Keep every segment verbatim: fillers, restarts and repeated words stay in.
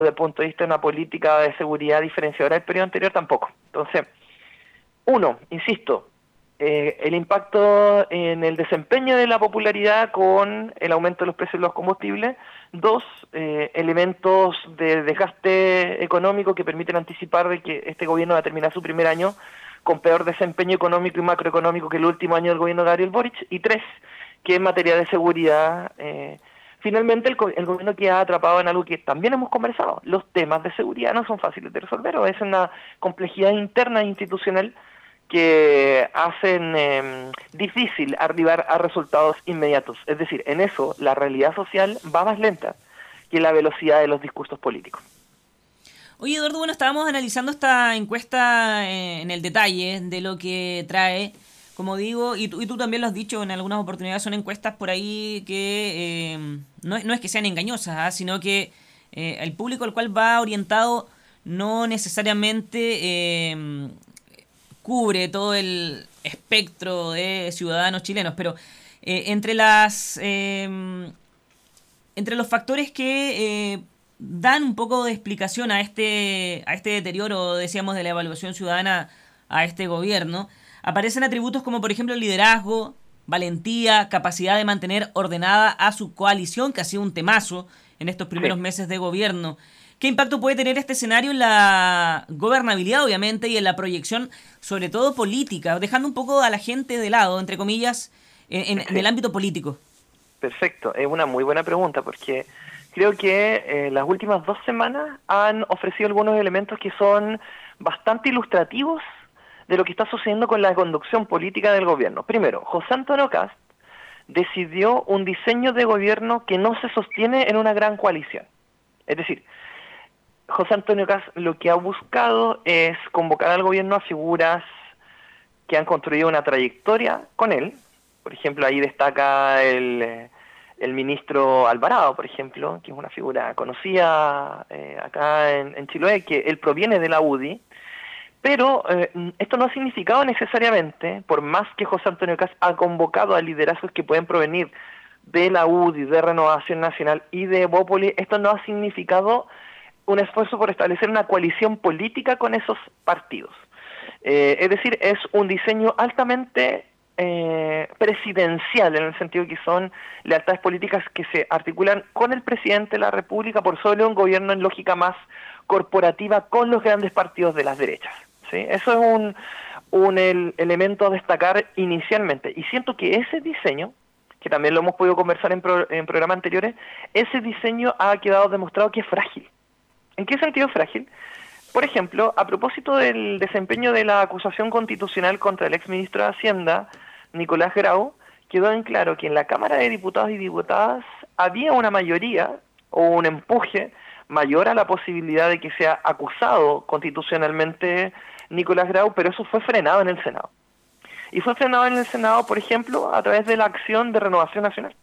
desde el punto de vista de una política de seguridad diferenciadora del periodo anterior tampoco. Entonces, uno, insisto, eh, el impacto en el desempeño de la popularidad con el aumento de los precios de los combustibles. Dos, eh, elementos de desgaste económico que permiten anticipar de que este gobierno va a terminar su primer año con peor desempeño económico y macroeconómico que el último año del gobierno de Gabriel Boric. Y tres, que en materia de seguridad, eh, finalmente el, el gobierno queda atrapado en algo que también hemos conversado. Los temas de seguridad no son fáciles de resolver, o es una complejidad interna e institucional que hacen eh, difícil arribar a resultados inmediatos. Es decir, en eso la realidad social va más lenta que la velocidad de los discursos políticos. Oye, Eduardo, bueno, estábamos analizando esta encuesta eh, en el detalle de lo que trae, como digo, y tú, y tú también lo has dicho en algunas oportunidades, son encuestas por ahí que eh, no, no es que sean engañosas, ¿eh? Sino que eh, el público al cual va orientado no necesariamente eh, cubre todo el espectro de ciudadanos chilenos, pero eh, entre las eh, entre los factores que eh, dan un poco de explicación a este a este deterioro, decíamos, de la evaluación ciudadana a este gobierno, aparecen atributos como, por ejemplo, liderazgo, valentía, capacidad de mantener ordenada a su coalición, que ha sido un temazo en estos primeros sí. meses de gobierno. ¿Qué impacto puede tener este escenario en la gobernabilidad, obviamente, y en la proyección, sobre todo política, dejando un poco a la gente de lado, entre comillas, en, en, sí. en el ámbito político? Perfecto, es una muy buena pregunta, porque creo que eh, las últimas dos semanas han ofrecido algunos elementos que son bastante ilustrativos de lo que está sucediendo con la conducción política del gobierno. Primero, José Antonio Kast decidió un diseño de gobierno que no se sostiene en una gran coalición. Es decir, José Antonio Kast lo que ha buscado es convocar al gobierno a figuras que han construido una trayectoria con él. Por ejemplo, ahí destaca el, el ministro Alvarado, por ejemplo, que es una figura conocida eh, acá en, en Chiloé, que él proviene de la U D I. Pero eh, esto no ha significado necesariamente, por más que José Antonio Kast ha convocado a liderazgos que pueden provenir de la U D I, de Renovación Nacional y de Evópolis, esto no ha significado un esfuerzo por establecer una coalición política con esos partidos. Eh, es decir, es un diseño altamente eh, presidencial, en el sentido que son lealtades políticas que se articulan con el presidente de la República por sobre un gobierno en lógica más corporativa con los grandes partidos de las derechas. ¿Sí? Eso es un, un el, elemento a destacar inicialmente. Y siento que ese diseño, que también lo hemos podido conversar en, pro, en programas anteriores, ese diseño ha quedado demostrado que es frágil. ¿En qué sentido es frágil? Por ejemplo, a propósito del desempeño de la acusación constitucional contra el exministro de Hacienda, Nicolás Grau, quedó en claro que en la Cámara de Diputados y Diputadas había una mayoría o un empuje mayor a la posibilidad de que sea acusado constitucionalmente Nicolás Grau, pero eso fue frenado en el Senado. Y fue frenado en el Senado, por ejemplo, a través de la acción de Renovación Nacional.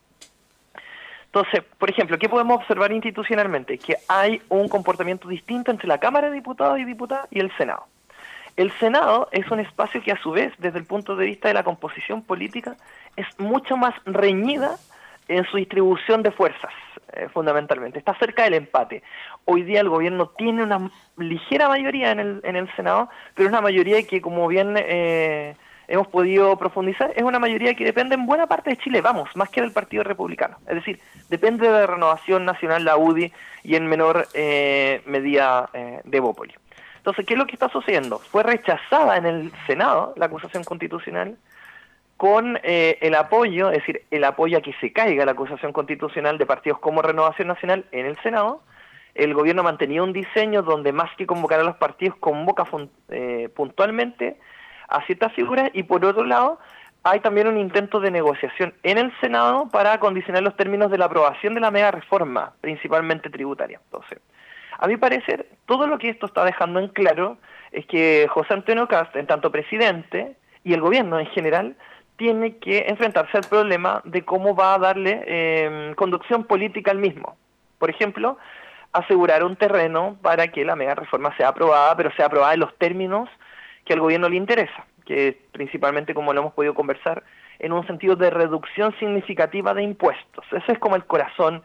Entonces, por ejemplo, ¿qué podemos observar institucionalmente? Que hay un comportamiento distinto entre la Cámara de Diputados y Diputadas y el Senado. El Senado es un espacio que, a su vez, desde el punto de vista de la composición política, es mucho más reñida en su distribución de fuerzas, eh, fundamentalmente. Está cerca del empate. Hoy día el gobierno tiene una ligera mayoría en el, en el Senado, pero es una mayoría que, como bien eh, hemos podido profundizar, es una mayoría que depende en buena parte de Chile, vamos, más que del Partido Republicano. Es decir, depende de Renovación Nacional, la U D I, y en menor eh, medida eh, de Evópolis. Entonces, ¿qué es lo que está sucediendo? Fue rechazada en el Senado la acusación constitucional con eh, el apoyo, es decir, el apoyo a que se caiga la acusación constitucional de partidos como Renovación Nacional en el Senado. El gobierno mantenía un diseño donde, más que convocar a los partidos, convoca eh, puntualmente a ciertas figuras, y por otro lado hay también un intento de negociación en el Senado para condicionar los términos de la aprobación de la mega reforma, principalmente tributaria. Entonces, a mi parecer, todo lo que esto está dejando en claro es que José Antonio Kast, en tanto presidente, y el gobierno en general, tiene que enfrentarse al problema de cómo va a darle eh, conducción política al mismo. Por ejemplo, asegurar un terreno para que la mega reforma sea aprobada, pero sea aprobada en los términos que al gobierno le interesa, que es principalmente, como lo hemos podido conversar, en un sentido de reducción significativa de impuestos. Ese es como el corazón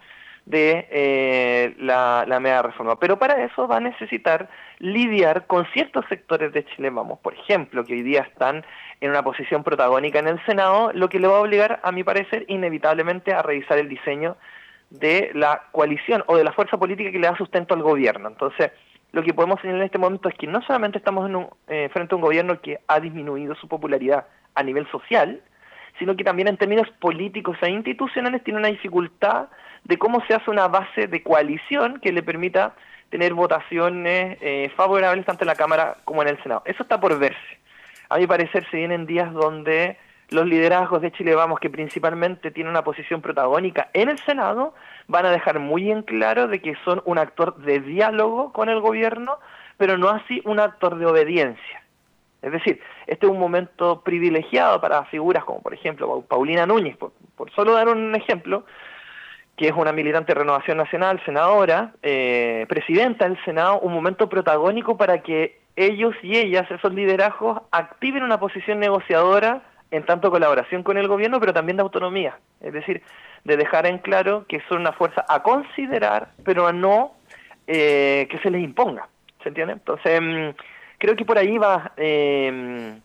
de eh, la, la media reforma. Pero para eso va a necesitar lidiar con ciertos sectores de Chile Vamos, por ejemplo, que hoy día están en una posición protagónica en el Senado, lo que le va a obligar, a mi parecer, inevitablemente a revisar el diseño de la coalición o de la fuerza política que le da sustento al gobierno. Entonces, lo que podemos señalar en este momento es que no solamente estamos en un, eh, frente a un gobierno que ha disminuido su popularidad a nivel social, sino que también en términos políticos e institucionales tiene una dificultad de cómo se hace una base de coalición que le permita tener votaciones eh, favorables tanto en la Cámara como en el Senado. Eso está por verse. A mi parecer se vienen días donde los liderazgos de Chile Vamos, que principalmente tienen una posición protagónica en el Senado, van a dejar muy en claro de que son un actor de diálogo con el gobierno, pero no así un actor de obediencia. Es decir, este es un momento privilegiado para figuras como, por ejemplo, Paulina Núñez, por, por solo dar un ejemplo, que es una militante de Renovación Nacional, senadora, eh, presidenta del Senado, un momento protagónico para que ellos y ellas, esos liderazgos, activen una posición negociadora en tanto colaboración con el gobierno, pero también de autonomía. Es decir, de dejar en claro que son una fuerza a considerar, pero a no eh, que se les imponga. ¿Se entiende? Entonces, mmm, creo que por ahí va eh,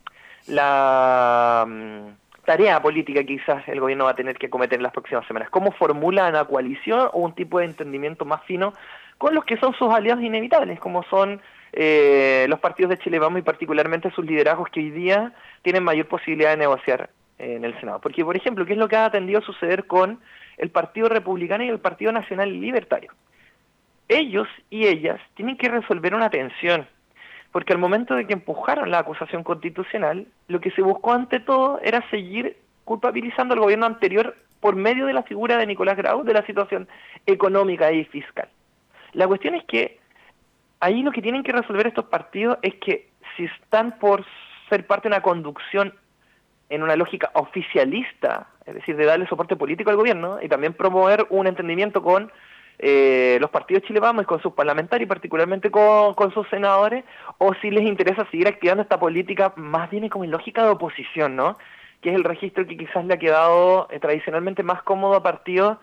la mmm, tarea política que quizás el gobierno va a tener que cometer en las próximas semanas. ¿Cómo formula una coalición o un tipo de entendimiento más fino con los que son sus aliados inevitables, como son eh, los partidos de Chile Vamos y particularmente sus liderazgos que hoy día tienen mayor posibilidad de negociar eh, en el Senado? Porque, por ejemplo, ¿qué es lo que ha tendido a suceder con el Partido Republicano y el Partido Nacional Libertario? Ellos y ellas tienen que resolver una tensión, porque al momento de que empujaron la acusación constitucional, lo que se buscó ante todo era seguir culpabilizando al gobierno anterior por medio de la figura de Nicolás Grau de la situación económica y fiscal. La cuestión es que ahí lo que tienen que resolver estos partidos es que si están por ser parte de una conducción en una lógica oficialista, es decir, de darle soporte político al gobierno y también promover un entendimiento con eh, los partidos Chile Vamos y con sus parlamentarios, particularmente con, con sus senadores, o si les interesa seguir activando esta política más bien como en lógica de oposición, ¿no? Que es el registro que quizás le ha quedado eh, tradicionalmente más cómodo a partidos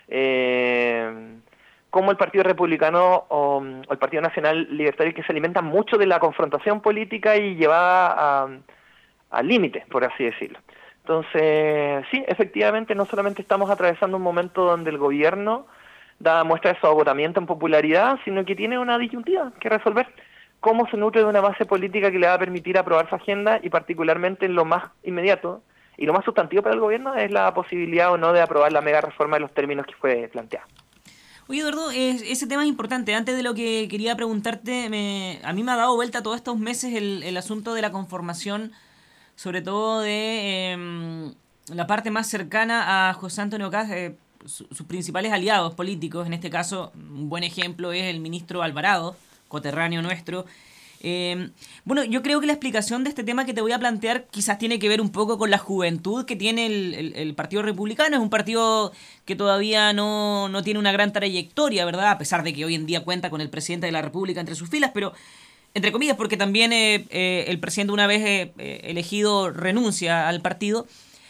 eh, como el Partido Republicano o, o el Partido Nacional Libertario, que se alimentan mucho de la confrontación política y llevada a, al límite, por así decirlo. Entonces, sí, efectivamente, no solamente estamos atravesando un momento donde el gobierno da muestra de su agotamiento en popularidad, sino que tiene una disyuntiva que resolver. ¿Cómo se nutre de una base política que le va a permitir aprobar su agenda? Y particularmente en lo más inmediato y lo más sustantivo para el gobierno es la posibilidad o no de aprobar la mega reforma en los términos que fue planteada. Oye, Eduardo, ese tema es importante. Antes de lo que quería preguntarte, me, a mí me ha dado vuelta todos estos meses el, el asunto de la conformación, sobre todo de eh, la parte más cercana a José Antonio Kast, eh, su, sus principales aliados políticos. En este caso, un buen ejemplo es el ministro Alvarado, coterráneo nuestro. Eh, bueno, yo creo que la explicación de este tema que te voy a plantear quizás tiene que ver un poco con la juventud que tiene el, el, el Partido Republicano. Es un partido que todavía no, no tiene una gran trayectoria, ¿verdad? A pesar de que hoy en día cuenta con el presidente de la República entre sus filas, pero entre comillas, porque también eh, eh, el presidente una vez eh, eh, elegido renuncia al partido.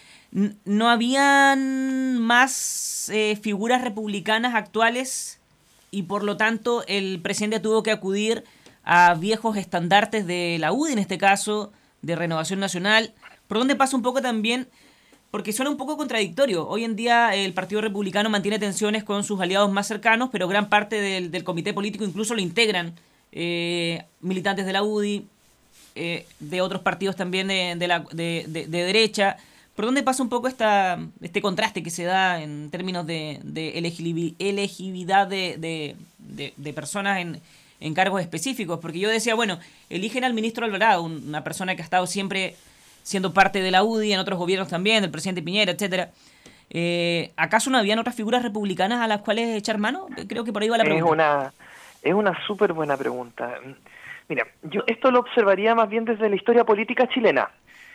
No habían más eh, figuras republicanas actuales y por lo tanto el presidente tuvo que acudir a viejos estandartes de la U D I, en este caso, de Renovación Nacional, por donde pasa un poco también, porque suena un poco contradictorio. Hoy en día el Partido Republicano mantiene tensiones con sus aliados más cercanos, pero gran parte del, del comité político incluso lo integran eh, militantes de la U D I, eh, de otros partidos también de, de, la, de, de, de derecha. ¿Por dónde pasa un poco esta, este contraste que se da en términos de, de elegibilidad de, de, de, de personas en en cargos específicos? Porque yo decía, bueno, eligen al ministro Alvarado, una persona que ha estado siempre siendo parte de la U D I, en otros gobiernos también, del presidente Piñera, etcétera. Eh, ¿Acaso no habían otras figuras republicanas a las cuales echar mano? Creo que por ahí va la pregunta. Es una, es una súper buena pregunta. Mira, yo esto lo observaría más bien desde la historia política chilena.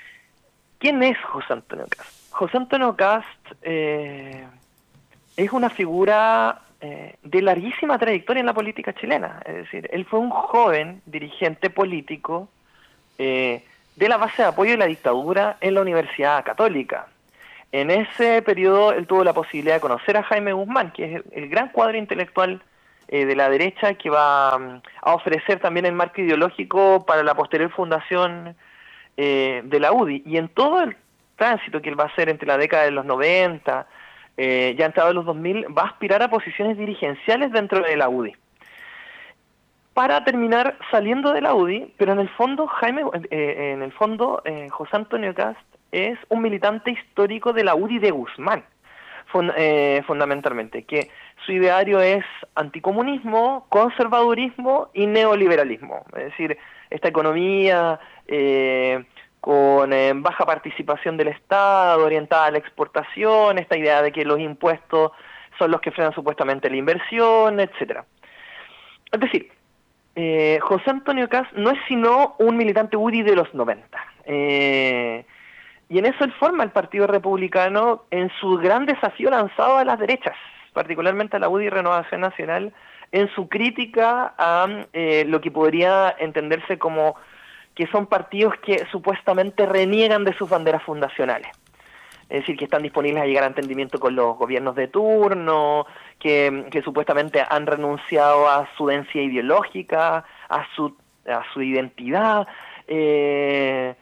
¿Quién es José Antonio Kast? José Antonio Kast eh, es una figura Eh, de larguísima trayectoria en la política chilena. Es decir, él fue un joven dirigente político eh, de la base de apoyo de la dictadura en la Universidad Católica. En ese periodo él tuvo la posibilidad de conocer a Jaime Guzmán, que es el, el gran cuadro intelectual eh, de la derecha que va um, a ofrecer también el marco ideológico para la posterior fundación eh, de la U D I. Y en todo el tránsito que él va a hacer entre la década de los noventa, eh, ya entrado en los dos mil, va a aspirar a posiciones dirigenciales dentro de la U D I. Para terminar saliendo de la U D I, pero en el fondo Jaime, eh, en el fondo eh, José Antonio Kast es un militante histórico de la U D I de Guzmán, fund, eh, fundamentalmente, que su ideario es anticomunismo, conservadurismo y neoliberalismo, es decir, esta economía eh, con eh, baja participación del Estado, orientada a la exportación, esta idea de que los impuestos son los que frenan supuestamente la inversión, etcétera. Es decir, eh, José Antonio Kast no es sino un militante U D I de los noventa. Eh, y en eso él forma el Partido Republicano en su gran desafío lanzado a las derechas, particularmente a la U D I Renovación Nacional, en su crítica a eh, lo que podría entenderse como que son partidos que supuestamente reniegan de sus banderas fundacionales. Es decir, que están disponibles a llegar a entendimiento con los gobiernos de turno, que, que supuestamente han renunciado a su densidad ideológica, a su, a su identidad, eh,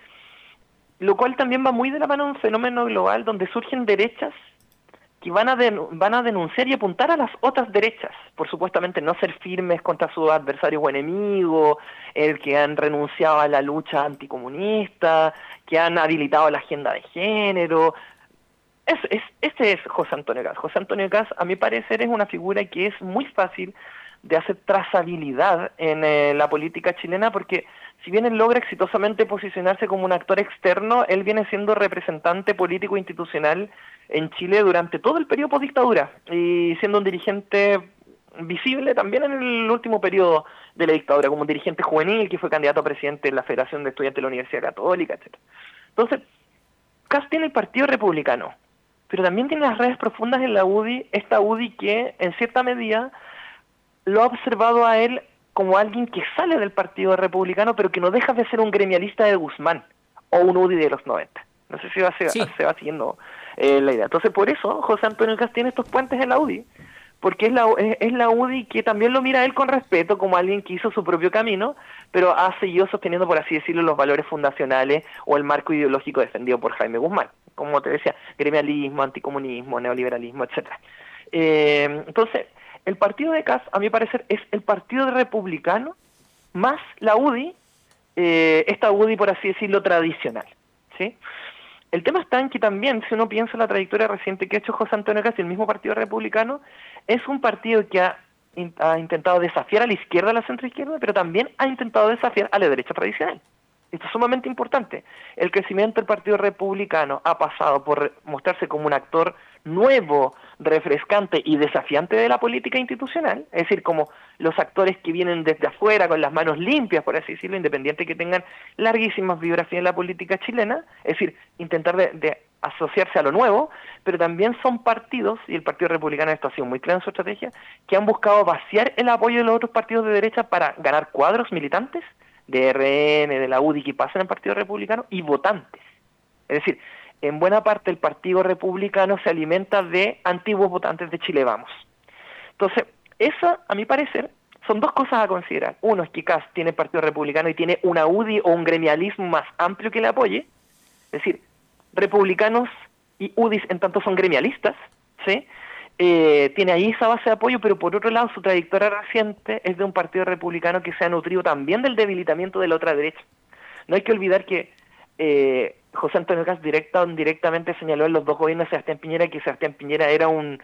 lo cual también va muy de la mano de un fenómeno global donde surgen derechas que van a, den, van a denunciar y apuntar a las otras derechas, por supuestamente no ser firmes contra sus adversarios o enemigos, el que han renunciado a la lucha anticomunista, que han habilitado la agenda de género. Es, es, este es José Antonio Kast. José Antonio Kast, a mi parecer, es una figura que es muy fácil de hacer trazabilidad en eh, la política chilena, porque si bien él logra exitosamente posicionarse como un actor externo, él viene siendo representante político e institucional en Chile durante todo el periodo postdictadura y siendo un dirigente visible también en el último periodo de la dictadura, como un dirigente juvenil que fue candidato a presidente en la Federación de Estudiantes de la Universidad Católica, etcétera. Entonces, Kast tiene el Partido Republicano, pero también tiene las redes profundas en la U D I, esta U D I que en cierta medida lo ha observado a él como alguien que sale del Partido Republicano, pero que no deja de ser un gremialista de Guzmán, o un U D I de los noventa. No sé si va, se, sí. se va siguiendo eh, la idea. Entonces, por eso, José Antonio Kast tiene estos puentes en la U D I, porque es la, es, es la U D I que también lo mira a él con respeto, como alguien que hizo su propio camino, pero ha seguido sosteniendo, por así decirlo, los valores fundacionales o el marco ideológico defendido por Jaime Guzmán. Como te decía, gremialismo, anticomunismo, neoliberalismo, etcétera. Eh, entonces, el partido de Kast, a mi parecer, es el partido republicano más la U D I, eh, esta U D I, por así decirlo, tradicional, ¿sí? El tema está en que también, si uno piensa en la trayectoria reciente que ha hecho José Antonio Kast y el mismo Partido Republicano, es un partido que ha, in, ha intentado desafiar a la izquierda, a la centroizquierda, pero también ha intentado desafiar a la derecha tradicional. Esto es sumamente importante. El crecimiento del Partido Republicano ha pasado por mostrarse como un actor nuevo, refrescante y desafiante de la política institucional, es decir, como los actores que vienen desde afuera con las manos limpias, por así decirlo, independiente que tengan larguísimas biografías en la política chilena, es decir, intentar de, de asociarse a lo nuevo, pero también son partidos, y el Partido Republicano esto ha sido muy claro en su estrategia, que han buscado vaciar el apoyo de los otros partidos de derecha para ganar cuadros militantes de R N, de la U D I que pasan al Partido Republicano y votantes. Es decir, en buena parte el Partido Republicano se alimenta de antiguos votantes de Chile Vamos. Entonces, esa, a mi parecer, son dos cosas a considerar. Uno es que Kast tiene el Partido Republicano y tiene una U D I o un gremialismo más amplio que le apoye. Es decir, republicanos y U D Is en tanto son gremialistas, ¿sí? Eh, tiene ahí esa base de apoyo, pero por otro lado su trayectoria reciente es de un partido republicano que se ha nutrido también del debilitamiento de la otra derecha. No hay que olvidar que eh, José Antonio Kast directa o indirectamente señaló en los dos gobiernos de Sebastián Piñera que Sebastián Piñera era un,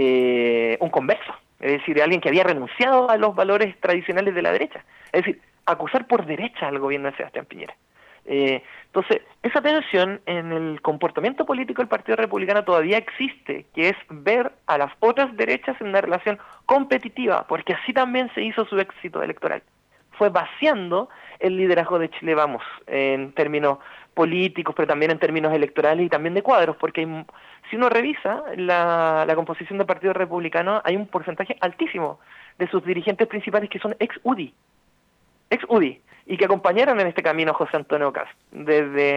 eh, un converso, es decir, alguien que había renunciado a los valores tradicionales de la derecha. Es decir, acusar por derecha al gobierno de Sebastián Piñera. Eh, entonces, esa tensión en el comportamiento político del Partido Republicano todavía existe, que es ver a las otras derechas en una relación competitiva, porque así también se hizo su éxito electoral. Fue vaciando el liderazgo de Chile Vamos en términos políticos, pero también en términos electorales y también de cuadros, porque hay, si uno revisa la, la composición del Partido Republicano, hay un porcentaje altísimo de sus dirigentes principales que son ex-U D I, ex-U D I, y que acompañaron en este camino a José Antonio Kast, desde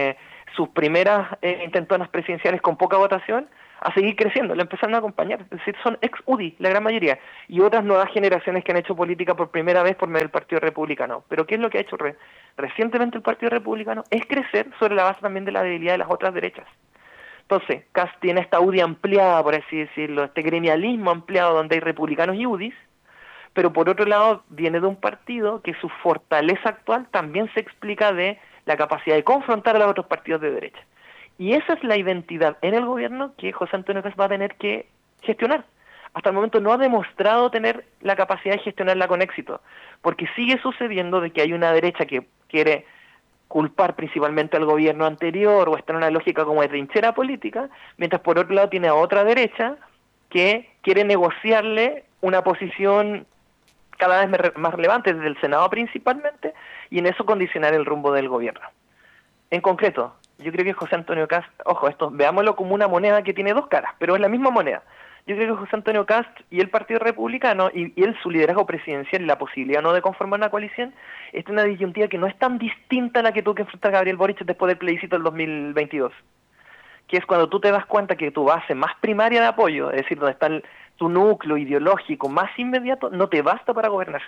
sus primeras eh, intentonas presidenciales con poca votación, a seguir creciendo, le empezaron a acompañar. Es decir, son ex-U D I, la gran mayoría, y otras nuevas generaciones que han hecho política por primera vez por medio del Partido Republicano. Pero ¿qué es lo que ha hecho re recientemente el Partido Republicano? Es crecer sobre la base también de la debilidad de las otras derechas. Entonces, Kast tiene esta U D I ampliada, por así decirlo, este gremialismo ampliado donde hay republicanos y U D Is, pero por otro lado viene de un partido que su fortaleza actual también se explica de la capacidad de confrontar a los otros partidos de derecha. Y esa es la identidad en el gobierno que José Antonio Kast va a tener que gestionar. Hasta el momento no ha demostrado tener la capacidad de gestionarla con éxito, porque sigue sucediendo de que hay una derecha que quiere culpar principalmente al gobierno anterior o está en una lógica como de trinchera política, mientras por otro lado tiene a otra derecha que quiere negociarle una posición cada vez más relevante desde el Senado principalmente, y en eso condicionar el rumbo del gobierno. En concreto, yo creo que José Antonio Kast, ojo, esto veámoslo como una moneda que tiene dos caras, pero es la misma moneda. Yo creo que José Antonio Kast y el Partido Republicano, y, y él, su liderazgo presidencial y la posibilidad no de conformar una coalición, es una disyuntiva que no es tan distinta a la que tuvo que enfrentar Gabriel Boric después del plebiscito del dos mil veintidós, que es cuando tú te das cuenta que tu base más primaria de apoyo, es decir, donde está el, tu núcleo ideológico más inmediato, no te basta para gobernar.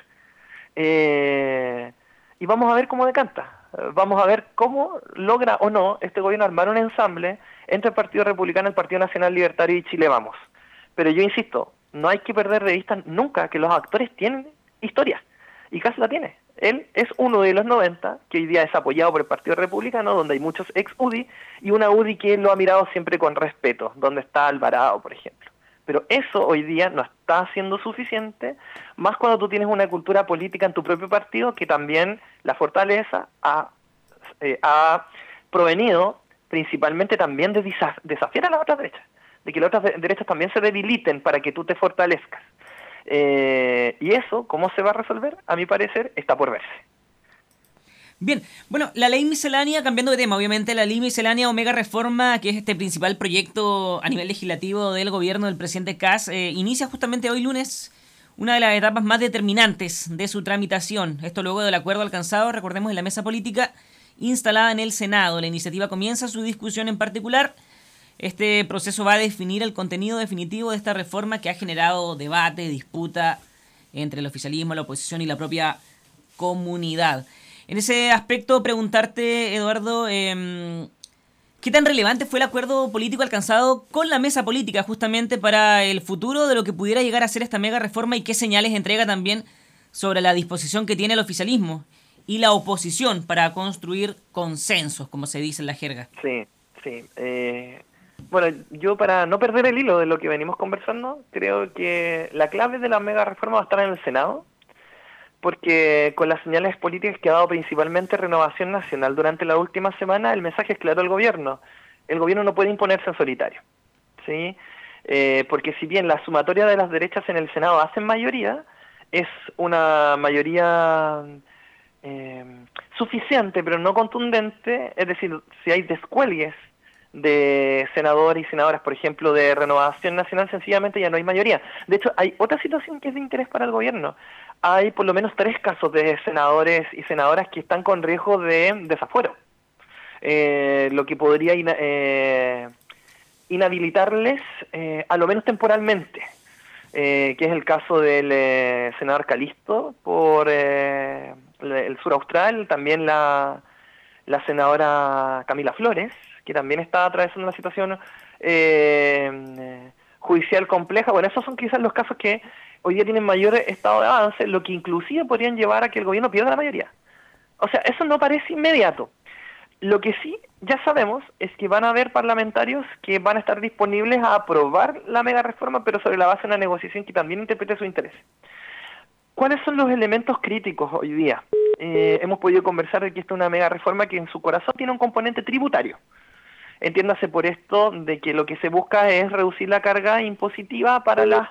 Eh, y vamos a ver cómo decanta. Vamos a ver cómo logra o no este gobierno armar un ensamble entre el Partido Republicano, el Partido Nacional Libertario y Chile Vamos. Pero yo insisto, no hay que perder de vista nunca que los actores tienen historia, y Kast la tiene. Él es uno de los noventa, que hoy día es apoyado por el Partido Republicano, donde hay muchos ex-U D I, y una U D I que lo ha mirado siempre con respeto, donde está Alvarado, por ejemplo. Pero eso hoy día no está siendo suficiente, más cuando tú tienes una cultura política en tu propio partido que también la fortaleza ha, eh, ha provenido principalmente también de desaf desafiar a las otras derechas, de que las otras de derechas también se debiliten para que tú te fortalezcas. Eh, y eso, ¿cómo se va a resolver? A mi parecer, está por verse. Bien, bueno, la ley miscelánea, cambiando de tema, obviamente, la ley miscelánea Omega Reforma, que es este principal proyecto a nivel legislativo del gobierno del presidente Kast, eh, inicia justamente hoy lunes una de las etapas más determinantes de su tramitación. Esto luego del acuerdo alcanzado, recordemos, en la mesa política instalada en el Senado. La iniciativa comienza su discusión en particular. Este proceso va a definir el contenido definitivo de esta reforma que ha generado debate, disputa entre el oficialismo, la oposición y la propia comunidad. En ese aspecto, preguntarte, Eduardo, eh, ¿qué tan relevante fue el acuerdo político alcanzado con la mesa política justamente para el futuro de lo que pudiera llegar a ser esta mega reforma, y qué señales entrega también sobre la disposición que tiene el oficialismo y la oposición para construir consensos, como se dice en la jerga? Sí, sí. Eh, bueno, yo para no perder el hilo de lo que venimos conversando, creo que la clave de la mega reforma va a estar en el Senado, porque con las señales políticas que ha dado principalmente Renovación Nacional durante la última semana, el mensaje es claro al gobierno. El gobierno no puede imponerse en solitario, ¿sí? Eh, porque si bien la sumatoria de las derechas en el Senado hacen mayoría, es una mayoría eh, suficiente, pero no contundente. Es decir, si hay descuelgues de senadores y senadoras, por ejemplo, de Renovación Nacional, sencillamente ya no hay mayoría. De hecho, hay otra situación que es de interés para el gobierno. Hay por lo menos tres casos de senadores y senadoras que están con riesgo de desafuero, eh, lo que podría ina eh, inhabilitarles, eh, a lo menos temporalmente, eh, que es el caso del eh, senador Calisto por eh, el sur austral, también la, la senadora Camila Flores, que también está atravesando una situación eh, judicial compleja. Bueno, esos son quizás los casos que hoy día tienen mayor estado de avance, lo que inclusive podrían llevar a que el gobierno pierda la mayoría. O sea, eso no parece inmediato. Lo que sí ya sabemos es que van a haber parlamentarios que van a estar disponibles a aprobar la mega reforma, pero sobre la base de una negociación que también interprete su interés. ¿Cuáles son los elementos críticos hoy día? Eh, hemos podido conversar de que esta es una mega reforma que en su corazón tiene un componente tributario. Entiéndase por esto de que lo que se busca es reducir la carga impositiva para las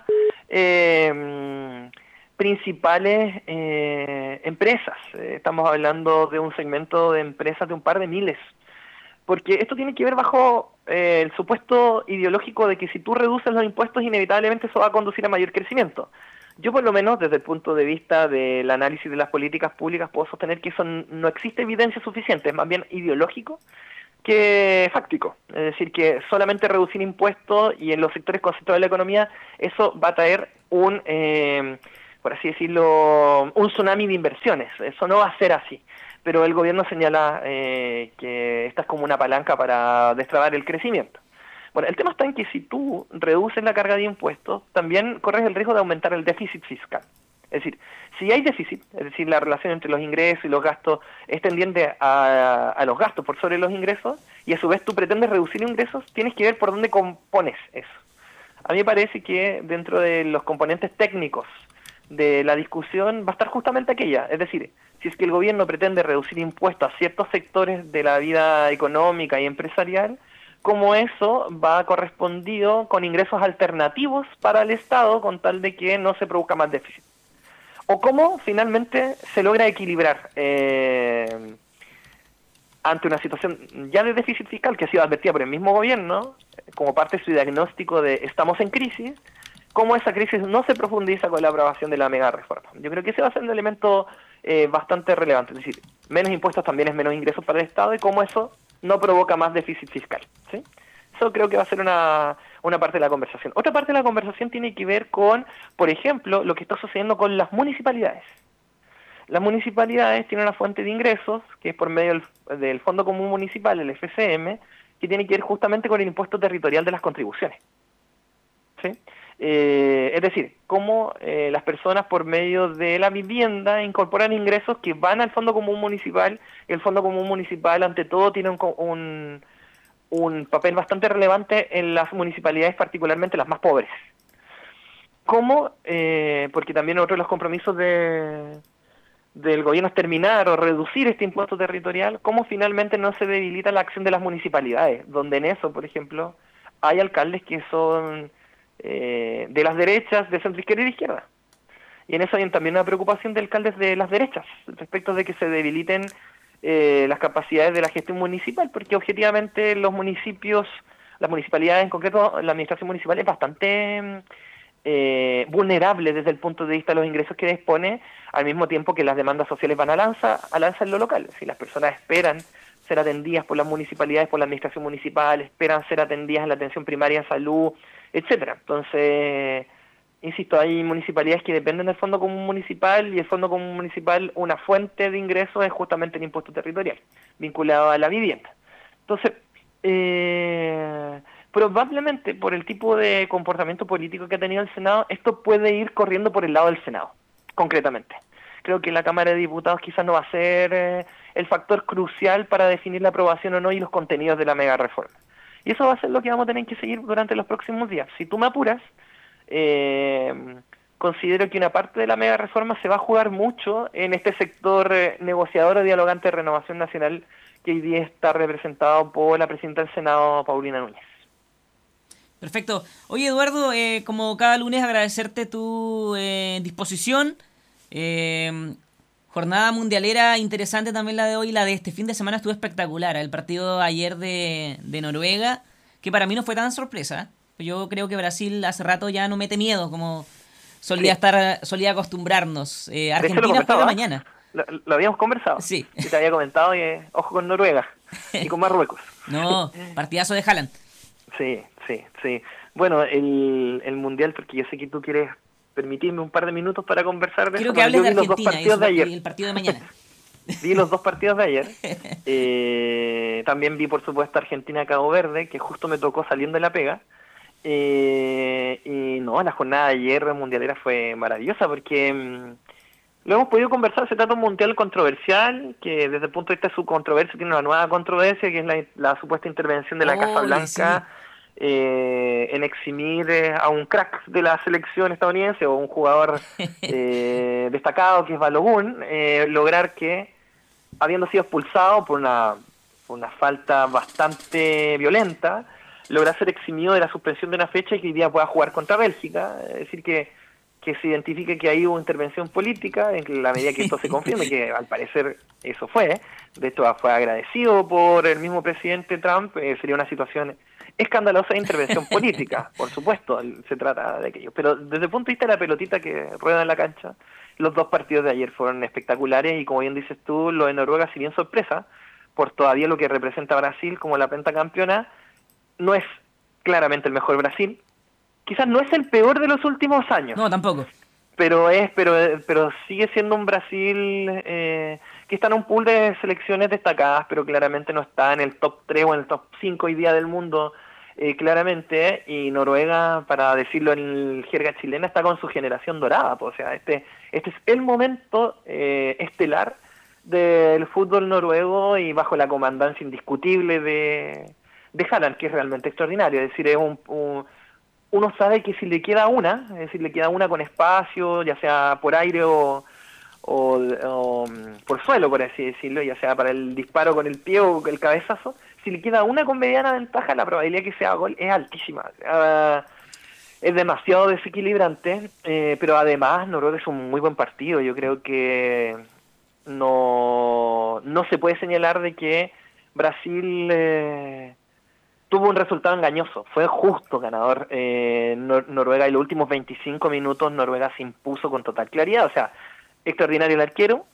eh, principales eh, empresas. Eh, estamos hablando de un segmento de empresas de un par de miles. Porque esto tiene que ver bajo eh, el supuesto ideológico de que si tú reduces los impuestos, inevitablemente eso va a conducir a mayor crecimiento. Yo por lo menos desde el punto de vista del análisis de las políticas públicas puedo sostener que eso no existe evidencia suficiente, es más bien ideológico, que fáctico. Es decir, que solamente reducir impuestos y en los sectores concentrados de la economía, eso va a traer un, eh, por así decirlo, un tsunami de inversiones. Eso no va a ser así. Pero el gobierno señala eh, que esta es como una palanca para destrabar el crecimiento. Bueno, el tema está en que si tú reduces la carga de impuestos, también corres el riesgo de aumentar el déficit fiscal. Es decir, si hay déficit, es decir, la relación entre los ingresos y los gastos es tendiente a, a los gastos por sobre los ingresos, y a su vez tú pretendes reducir ingresos, tienes que ver por dónde compones eso. A mí me parece que dentro de los componentes técnicos de la discusión va a estar justamente aquella, es decir, si es que el gobierno pretende reducir impuestos a ciertos sectores de la vida económica y empresarial, cómo eso va correspondido con ingresos alternativos para el Estado con tal de que no se produzca más déficit. O cómo finalmente se logra equilibrar eh, ante una situación ya de déficit fiscal que ha sido advertida por el mismo gobierno, como parte de su diagnóstico de estamos en crisis, cómo esa crisis no se profundiza con la aprobación de la mega reforma. Yo creo que ese va a ser un elemento eh, bastante relevante, es decir, menos impuestos también es menos ingresos para el Estado y cómo eso no provoca más déficit fiscal, ¿sí? Eso creo que va a ser una, una parte de la conversación. Otra parte de la conversación tiene que ver con, por ejemplo, lo que está sucediendo con las municipalidades. Las municipalidades tienen una fuente de ingresos, que es por medio del, del Fondo Común Municipal, el F C M, que tiene que ver justamente con el impuesto territorial de las contribuciones, ¿sí? Eh, es decir, cómo eh, las personas por medio de la vivienda incorporan ingresos que van al Fondo Común Municipal, y el Fondo Común Municipal ante todo tiene un, un, un papel bastante relevante en las municipalidades, particularmente las más pobres. ¿Cómo? Eh, porque también otro de los compromisos de, del gobierno es terminar o reducir este impuesto territorial, cómo finalmente no se debilita la acción de las municipalidades, donde en eso, por ejemplo, hay alcaldes que son Eh, de las derechas, de centro izquierda y de izquierda. Y en eso hay también una preocupación de alcaldes de las derechas respecto de que se debiliten eh, las capacidades de la gestión municipal, porque objetivamente los municipios, las municipalidades en concreto, la administración municipal es bastante eh, vulnerable desde el punto de vista de los ingresos que dispone, al mismo tiempo que las demandas sociales van a lanza, a lanza en lo local. Si las personas esperan ser atendidas por las municipalidades, por la administración municipal, esperan ser atendidas en la atención primaria en salud, etcétera. Entonces, insisto, hay municipalidades que dependen del Fondo Común Municipal, y el Fondo Común Municipal, una fuente de ingresos es justamente el impuesto territorial, vinculado a la vivienda. Entonces, eh, probablemente por el tipo de comportamiento político que ha tenido el Senado, esto puede ir corriendo por el lado del Senado, concretamente. Creo que la Cámara de Diputados quizás no va a ser eh, el factor crucial para definir la aprobación o no y los contenidos de la mega reforma. Y eso va a ser lo que vamos a tener que seguir durante los próximos días. Si tú me apuras, eh, considero que una parte de la mega reforma se va a jugar mucho en este sector eh, negociador o dialogante de Renovación Nacional que hoy día está representado por la presidenta del Senado, Paulina Núñez. Perfecto. Oye, Eduardo, eh, como cada lunes agradecerte tu eh, disposición. Eh, jornada mundialera interesante también la de hoy. La de este fin de semana estuvo espectacular. El partido ayer de, de Noruega, que para mí no fue tan sorpresa. Yo creo que Brasil hace rato ya no mete miedo como solía, sí. estar, solía acostumbrarnos. Eh, Argentina juega mañana. Lo, lo habíamos conversado. Sí. Y te había comentado que ojo con Noruega y con Marruecos. No, partidazo de Haaland. Sí, sí, sí. Bueno, el, el mundial, porque yo sé que tú quieres permitirme un par de minutos para conversar de Quiero eso. que hables de vi Argentina los dos partidos y, de ayer. y el partido de mañana. Vi los dos partidos de ayer. Eh, también vi, por supuesto, Argentina-Cabo Verde, que justo me tocó saliendo de la pega. Eh, y no, la jornada de ayer mundialera fue maravillosa porque mmm, lo hemos podido conversar. Se trata de un mundial controversial, que desde el punto de vista de su controversia tiene una nueva controversia, que es la, la supuesta intervención de la oh, Casa Blanca sí. eh, en eximir eh, a un crack de la selección estadounidense o un jugador eh, destacado que es Balogun, eh, lograr que, habiendo sido expulsado por una, por una falta bastante violenta, logra ser eximido de la suspensión de una fecha y que hoy día pueda jugar contra Bélgica. Es decir, que, que se identifique que ahí hubo intervención política, en la medida que esto se confirme, que al parecer eso fue. De hecho, fue agradecido por el mismo presidente Trump. Eh, sería una situación escandalosa de intervención política, por supuesto, se trata de aquello. Pero desde el punto de vista de la pelotita que rueda en la cancha, los dos partidos de ayer fueron espectaculares y, como bien dices tú, lo de Noruega, si bien sorpresa, por todavía lo que representa Brasil como la pentacampeona. No es claramente el mejor Brasil, quizás no es el peor de los últimos años. No, tampoco. Pero es, pero, pero sigue siendo un Brasil eh, que está en un pool de selecciones destacadas, pero claramente no está en el top tres o en el top cinco hoy día del mundo, eh, claramente. Y Noruega, para decirlo en jerga chilena, está con su generación dorada. Pues, o sea, este, este es el momento eh, estelar del fútbol noruego y bajo la comandancia indiscutible de, de Haaland, que es realmente extraordinario. Es decir, es un, un uno sabe que si le queda una, es decir, le queda una con espacio, ya sea por aire o, o, o por suelo, por así decirlo, ya sea para el disparo con el pie o el cabezazo, si le queda una con mediana ventaja, la probabilidad de que sea gol es altísima. Uh, es demasiado desequilibrante, eh, pero además Noruega es un muy buen partido. Yo creo que no, no se puede señalar de que Brasil... Eh, tuvo un resultado engañoso, fue justo ganador eh, Nor- Noruega, y los últimos veinticinco minutos Noruega se impuso con total claridad. O sea, extraordinario el arquero,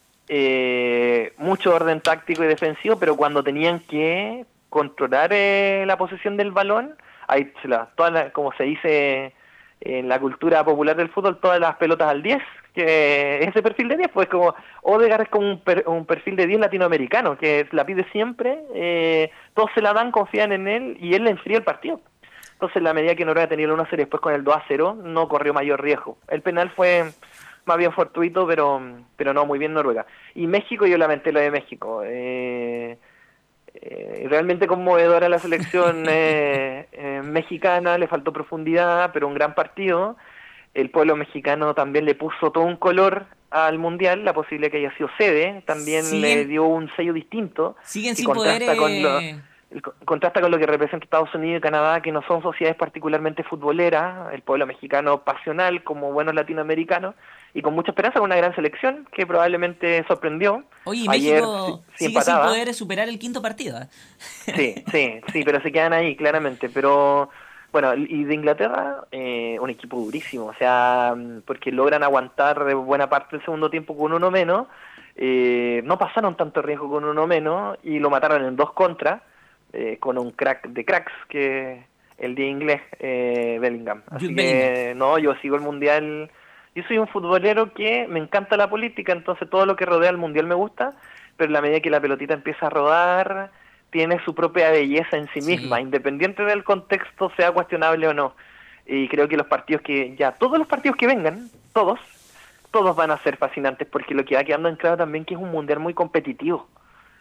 eh, mucho orden táctico y defensivo, pero cuando tenían que controlar eh, la posesión del balón, ahí se la, toda la, como se dice en la cultura popular del fútbol, todas las pelotas al diez, que ese perfil de diez, pues como Odegaard es como un, per, un perfil de diez latinoamericano, que la pide siempre, eh, todos se la dan, confían en él, y él le enfría el partido. Entonces, en la medida que Noruega tenía el uno a cero y después con el dos a cero, no corrió mayor riesgo. El penal fue más bien fortuito, pero pero no, muy bien Noruega. Y México, yo lamenté lo de México. Eh, eh, realmente conmovedora la selección eh, eh, mexicana, le faltó profundidad, pero un gran partido. El pueblo mexicano también le puso todo un color al Mundial, la posibilidad que haya sido sede, también siguen, le dio un sello distinto. Siguen sin poder... Eh... Con lo, el, contrasta con lo que representa Estados Unidos y Canadá, que no son sociedades particularmente futboleras, el pueblo mexicano pasional como buenos latinoamericanos, y con mucha esperanza, con una gran selección que probablemente sorprendió. Oye, y Ayer México si, si sigue sin poder superar el quinto partido. ¿eh? Sí, sí, sí, pero se quedan ahí, claramente. Pero, bueno, y de Inglaterra, eh, un equipo durísimo, o sea, porque logran aguantar buena parte del segundo tiempo con uno menos, eh, no pasaron tanto riesgo con uno menos, y lo mataron en dos contras, eh, con un crack de cracks, que el día inglés, eh, Bellingham. Así que, no, yo sigo el Mundial. Yo soy un futbolero que me encanta la política, entonces todo lo que rodea al Mundial me gusta, pero a la medida que la pelotita empieza a rodar, tiene su propia belleza en sí misma, sí. Independiente del contexto, sea cuestionable o no. Y creo que los partidos que, ya, todos los partidos que vengan, todos, todos van a ser fascinantes, porque lo que va quedando en claro también que es un Mundial muy competitivo.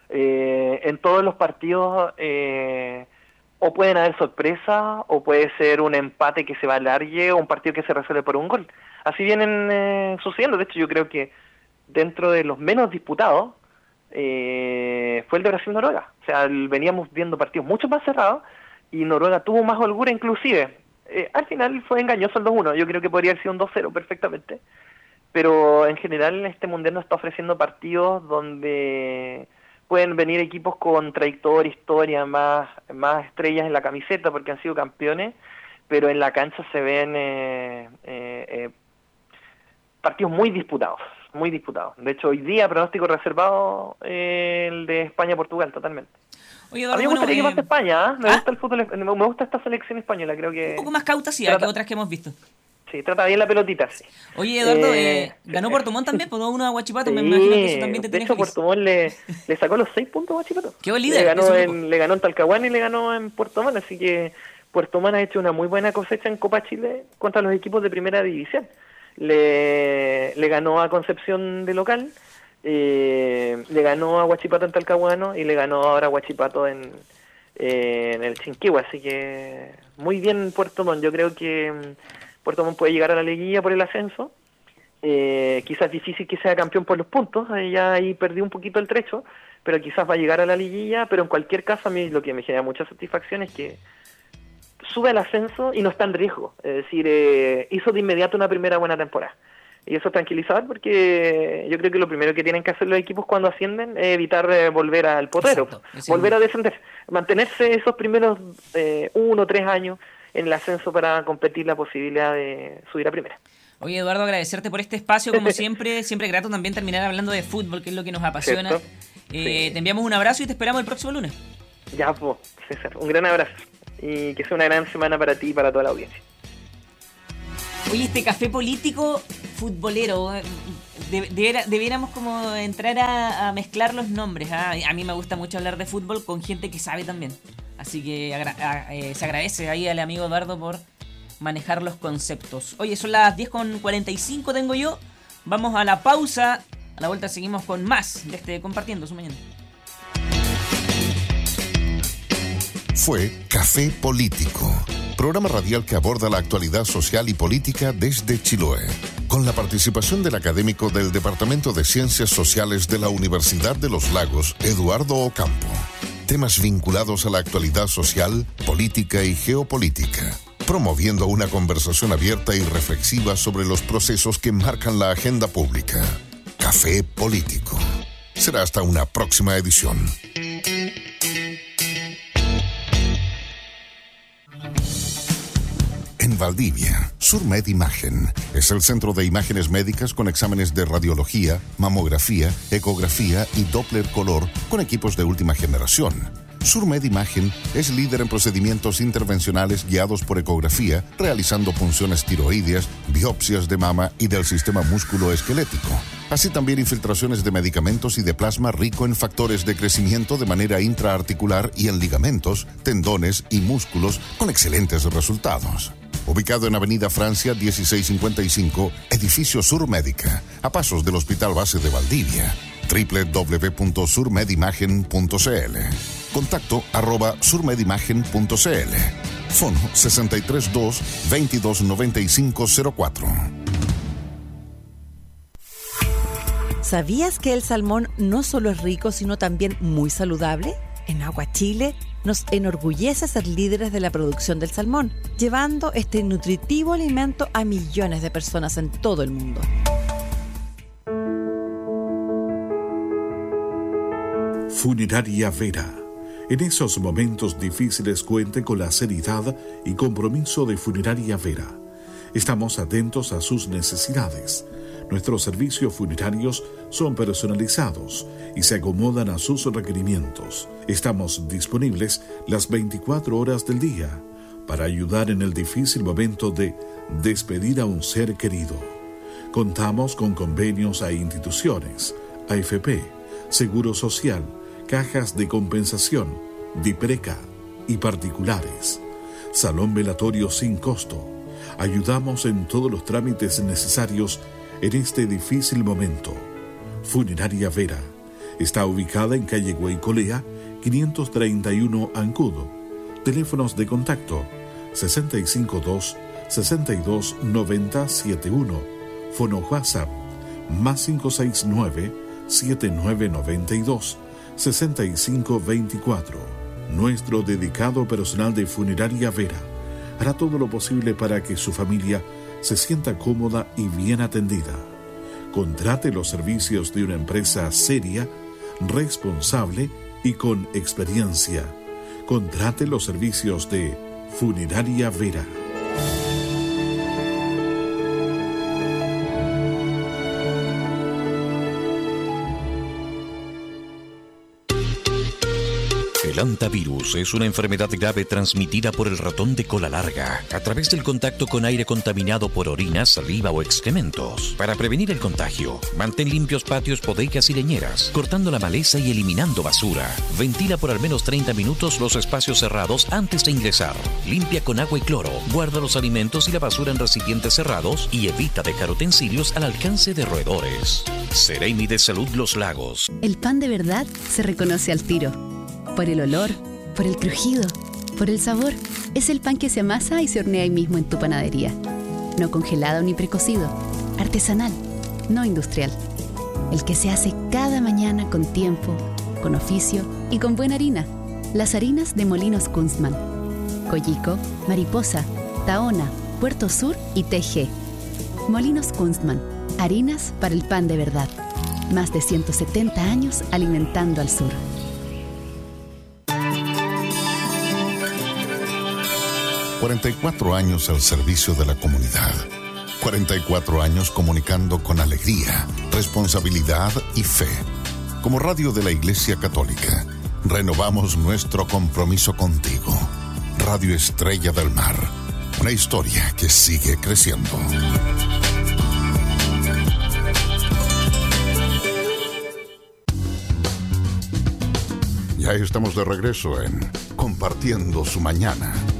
Eh, en todos los partidos... Eh, o pueden haber sorpresas, o puede ser un empate que se va a alargue, o un partido que se resuelve por un gol. Así vienen eh, sucediendo. De hecho, yo creo que dentro de los menos disputados eh, fue el de Brasil-Noruega. O sea, el, veníamos viendo partidos mucho más cerrados, y Noruega tuvo más holgura inclusive. Eh, al final fue engañoso el dos uno, yo creo que podría haber sido un dos cero perfectamente. Pero en general este Mundial nos está ofreciendo partidos donde... pueden venir equipos con trayectoria, historia, más, más estrellas en la camiseta porque han sido campeones, pero en la cancha se ven eh, eh, eh, partidos muy disputados, muy disputados. De hecho, hoy día pronóstico reservado eh, el de España-Portugal, totalmente. Oye, Eduardo, a mí me gustaría bueno, que pase España, ¿eh? me ¿Ah? gusta el fútbol, me gusta esta selección española, creo que... Un poco más cauta, sí, trata... que otras que hemos visto. Sí, trata bien la pelotita, sí. Oye, Eduardo, eh, eh, ganó Puerto Montt también, pues uno a Huachipato, sí, me imagino que eso también te tiene de hecho, feliz. Puerto Montt le, le sacó los seis puntos a Huachipato. Qué buen líder. Le ganó, en, le ganó en Talcahuano y le ganó en Puerto Montt, así que Puerto Montt ha hecho una muy buena cosecha en Copa Chile contra los equipos de primera división. Le, le ganó a Concepción de local, eh, le ganó a Huachipato en Talcahuano y le ganó ahora a Huachipato en, eh, en el Chinquihue, así que muy bien Puerto Montt. Yo creo que Puerto Montt puede llegar a la liguilla por el ascenso, eh, quizás difícil que sea campeón por los puntos, eh, ya ahí perdí un poquito el trecho, pero quizás va a llegar a la liguilla. Pero en cualquier caso a mí lo que me genera mucha satisfacción es que sube al ascenso y no está en riesgo, es decir, eh, hizo de inmediato una primera buena temporada, y eso es tranquilizador, porque yo creo que lo primero que tienen que hacer los equipos cuando ascienden es evitar eh, volver al potero. Exacto, volver a descender, mantenerse esos primeros eh, uno o tres años en el ascenso para competir la posibilidad de subir a primera. Oye, Eduardo, agradecerte por este espacio, como siempre, siempre grato también terminar hablando de fútbol, que es lo que nos apasiona. Eh, Sí. Te enviamos un abrazo y te esperamos el próximo lunes. Ya, pues, César, un gran abrazo. Y que sea una gran semana para ti y para toda la audiencia. Oye, este café político futbolero, eh, de, debiera- debiéramos como entrar a, a mezclar los nombres. ¿ah? A mí me gusta mucho hablar de fútbol con gente que sabe también. Así que agra- a- eh, se agradece ahí al amigo Eduardo por manejar los conceptos. Oye, son las diez con cuarenta y cinco tengo yo. Vamos a la pausa. A la vuelta seguimos con más de este Compartiendo su Mañana. Fue Café Político, programa radial que aborda la actualidad social y política desde Chiloé, con la participación del académico del Departamento de Ciencias Sociales de la Universidad de los Lagos, Eduardo Ocampo. Temas vinculados a la actualidad social, política y geopolítica, promoviendo una conversación abierta y reflexiva sobre los procesos que marcan la agenda pública. Café Político. Será hasta una próxima edición. En Valdivia, Surmed Imagen es el centro de imágenes médicas con exámenes de radiología, mamografía, ecografía y Doppler color con equipos de última generación. Surmed Imagen es líder en procedimientos intervencionales guiados por ecografía, realizando punciones tiroideas, biopsias de mama y del sistema músculo-esquelético. Así también infiltraciones de medicamentos y de plasma rico en factores de crecimiento de manera intraarticular y en ligamentos, tendones y músculos con excelentes resultados. Ubicado en Avenida Francia dieciséis cincuenta y cinco, Edificio Surmédica, a pasos del Hospital Base de Valdivia. doble u doble u doble u punto surmedimagen punto c l. Contacto arroba surmedimagen punto c l. Fono sesenta y tres dos, veintidós noventa y cinco cero cuatro. ¿Sabías que el salmón no solo es rico, sino también muy saludable? En Agua Chile nos enorgullece ser líderes de la producción del salmón, llevando este nutritivo alimento a millones de personas en todo el mundo. Funeraria Vera. En esos momentos difíciles cuente con la seriedad y compromiso de Funeraria Vera. Estamos atentos a sus necesidades. Nuestros servicios funerarios son personalizados y se acomodan a sus requerimientos. Estamos disponibles las veinticuatro horas del día para ayudar en el difícil momento de despedir a un ser querido. Contamos con convenios a instituciones, A F P, Seguro Social, cajas de compensación, DIPRECA y particulares. Salón velatorio sin costo. Ayudamos en todos los trámites necesarios en este difícil momento. Funeraria Vera está ubicada en calle Guaycolea, quinientos treinta y uno Ancudo. Teléfonos de contacto sesenta y cinco dos, sesenta y dos noventa setenta y uno. Fono WhatsApp más cinco seis nueve, siete nueve nueve dos, seis cinco dos cuatro. Nuestro dedicado personal de Funeraria Vera hará todo lo posible para que su familia se sienta cómoda y bien atendida. Contrate los servicios de una empresa seria, responsable y con experiencia. Contrate los servicios de Funeraria Vera. El hantavirus es una enfermedad grave transmitida por el ratón de cola larga a través del contacto con aire contaminado por orina, saliva o excrementos. Para prevenir el contagio, mantén limpios patios, bodegas y leñeras, cortando la maleza y eliminando basura. Ventila por al menos treinta minutos los espacios cerrados antes de ingresar. Limpia con agua y cloro. Guarda los alimentos y la basura en recipientes cerrados y evita dejar utensilios al alcance de roedores. Seremi de Salud Los Lagos. El pan de verdad se reconoce al tiro. Por el olor, por el crujido, por el sabor. Es el pan que se amasa y se hornea ahí mismo en tu panadería. No congelado ni precocido. Artesanal, no industrial. El que se hace cada mañana con tiempo, con oficio y con buena harina. Las harinas de Molinos Kunstmann. Coyico, Mariposa, Tahona, Puerto Sur y T G. Molinos Kunstmann. Harinas para el pan de verdad. Más de ciento setenta años alimentando al sur. cuarenta y cuatro años al servicio de la comunidad. cuarenta y cuatro años comunicando con alegría, responsabilidad y fe. Como radio de la Iglesia Católica, renovamos nuestro compromiso contigo. Radio Estrella del Mar, una historia que sigue creciendo. Ya estamos de regreso en Compartiendo su Mañana.